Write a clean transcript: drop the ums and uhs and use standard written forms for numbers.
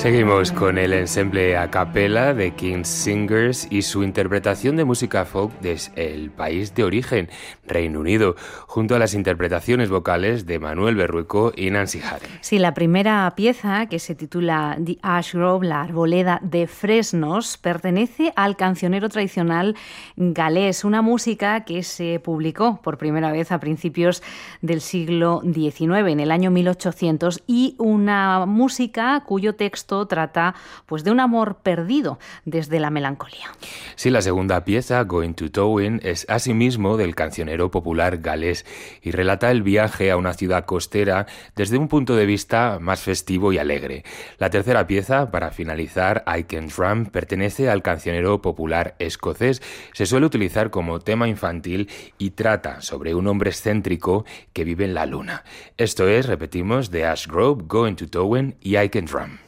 Seguimos con el ensemble a capella de King's Singers y su interpretación de música folk desde el país de origen, Reino Unido, junto a las interpretaciones vocales de Manuel Berrueco y Nancy Haren. Sí, la primera pieza, que se titula The Ash Grove, la arboleda de fresnos, pertenece al cancionero tradicional galés, una música que se publicó por primera vez a principios del siglo XIX, en el año 1800, y una música cuyo texto trata pues de un amor perdido desde la melancolía. Sí, la segunda pieza, Going to Towin, es asimismo del cancionero popular galés y relata el viaje a una ciudad costera desde un punto de vista más festivo y alegre. La tercera pieza, para finalizar, I Can Drum, pertenece al cancionero popular escocés. Se suele utilizar como tema infantil y trata sobre un hombre excéntrico que vive en la luna. Esto es, repetimos, The Ash Grove, Going to Towin y I Can Drum.